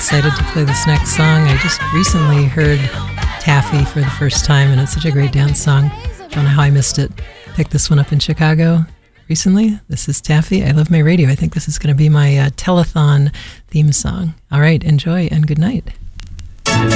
excited to play this next song. I just recently heard Taffy for the first time, and it's such a great dance song. Don't know how I missed it. Picked this one up in Chicago recently. This is Taffy. I love my radio. I think this is going to be my telethon theme song. All right, enjoy and good night.